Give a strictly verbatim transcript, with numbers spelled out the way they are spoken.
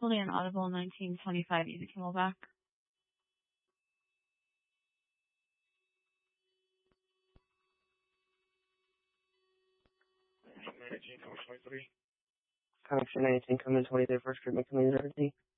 difficulty on audible nineteen twenty-five, Easy Camelback. nineteen, coming twenty-three. Connection nineteen, coming twenty-three, first treatment, coming emergency.